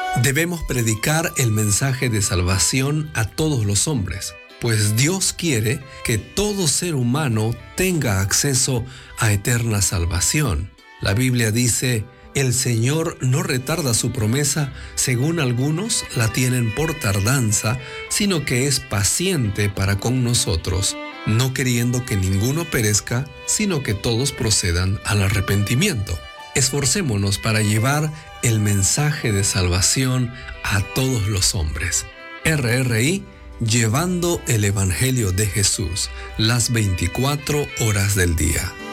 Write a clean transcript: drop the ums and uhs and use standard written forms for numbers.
Debemos predicar el mensaje de salvación a todos los hombres, pues Dios quiere que todo ser humano tenga acceso a eterna salvación. La Biblia dice: el Señor no retarda su promesa, según algunos la tienen por tardanza, sino que es paciente para con nosotros, no queriendo que ninguno perezca, sino que todos procedan al arrepentimiento. Esforcémonos para llevar el mensaje de salvación a todos los hombres. RRI, llevando el Evangelio de Jesús las 24 horas del día.